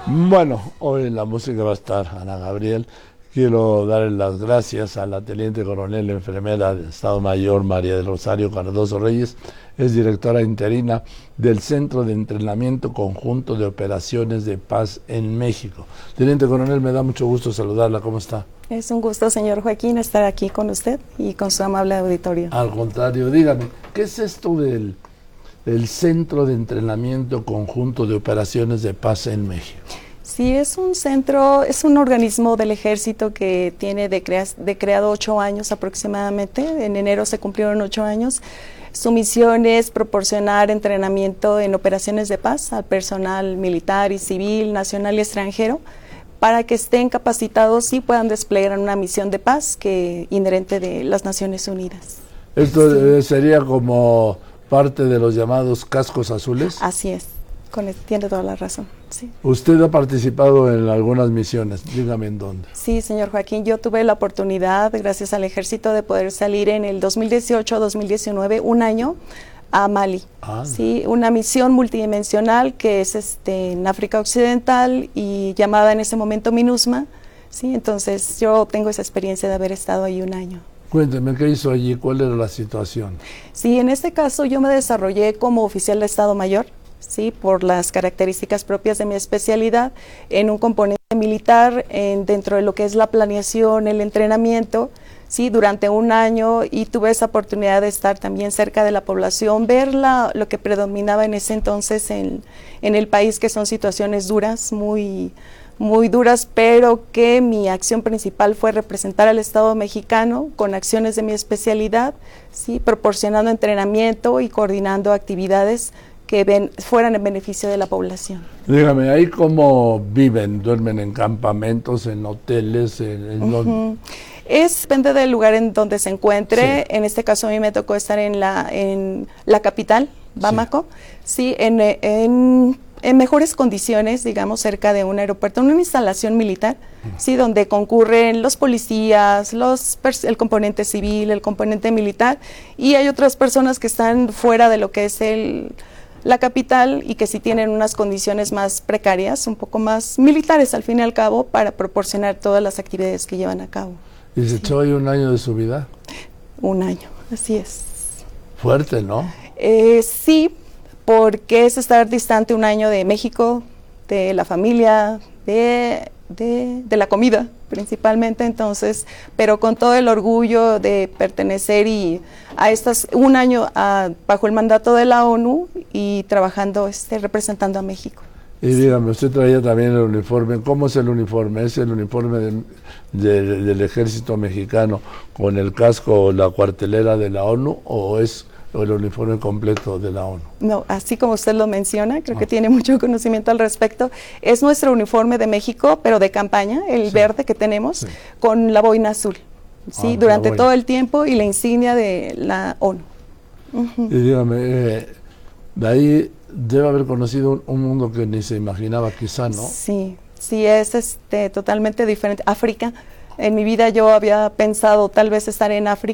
Bueno, hoy en la música va a estar Ana Gabriel. Quiero darle las gracias a la teniente coronel enfermera del Estado Mayor María del Rosario Cardoso Reyes. Es directora interina del Centro de Entrenamiento Conjunto de Operaciones de Paz en México. Teniente coronel, me da mucho gusto saludarla. ¿Cómo está? Es un gusto, señor Joaquín, estar aquí con usted y con su amable auditorio. Al contrario, dígame, ¿qué es esto del Centro de Entrenamiento Conjunto de Operaciones de Paz en México? Sí, es un centro, es un organismo del ejército que tiene de creado 8 años aproximadamente. En enero se cumplieron 8 años. Su misión es proporcionar entrenamiento en operaciones de paz al personal militar y civil, nacional y extranjero, para que estén capacitados y puedan desplegar una misión de paz que inherente de las Naciones Unidas. Esto sería como parte de los llamados cascos azules. Así es, tiene toda la razón. Sí. Usted ha participado en algunas misiones, dígame en dónde. Sí, señor Joaquín, yo tuve la oportunidad, gracias al ejército, de poder salir en el 2018-2019, un año, a Mali. Sí, una misión multidimensional que es en África Occidental y llamada en ese momento MINUSMA. Sí, entonces yo tengo esa experiencia de haber estado ahí un año. Cuénteme, ¿qué hizo allí? ¿Cuál era la situación? Sí, en este caso yo me desarrollé como oficial de Estado Mayor, sí, por las características propias de mi especialidad, en un componente militar, dentro de lo que es la planeación, el entrenamiento, sí, durante un año, y tuve esa oportunidad de estar también cerca de la población, ver lo que predominaba en ese entonces en el país, que son situaciones duras, muy duras, pero que mi acción principal fue representar al Estado mexicano con acciones de mi especialidad, sí, proporcionando entrenamiento y coordinando actividades que fueran en beneficio de la población. Dígame, ¿ahí cómo viven? ¿Duermen en campamentos, en hoteles? Depende del lugar en donde se encuentre. Sí. En este caso a mí me tocó estar en la capital, Bamako, sí, en mejores condiciones, digamos, cerca de un aeropuerto, en una instalación militar, sí, donde concurren los policías, el componente civil, el componente militar, y hay otras personas que están fuera de lo que es la capital y que sí tienen unas condiciones más precarias, un poco más militares al fin y al cabo, para proporcionar todas las actividades que llevan a cabo. ¿Y se echó ahí un año de su vida? Un año, así es. Fuerte, ¿no? Sí, porque es estar distante un año de México, de la familia, de la comida principalmente, entonces, pero con todo el orgullo de pertenecer un año bajo el mandato de la ONU y trabajando, representando a México. Y dígame, usted traía también el uniforme. ¿Cómo es el uniforme? ¿Es el uniforme del ejército mexicano con el casco o la cuartelera de la ONU o es el uniforme completo de la ONU? No, así como usted lo menciona, creo que tiene mucho conocimiento al respecto. Es nuestro uniforme de México, pero de campaña, el verde que tenemos, con la boina azul, ¿sí? Durante todo el tiempo, y la insignia de la ONU. Y dígame, de ahí debe haber conocido un mundo que ni se imaginaba, quizá, ¿no? Sí, es totalmente diferente. África, en mi vida yo había pensado tal vez estar en África,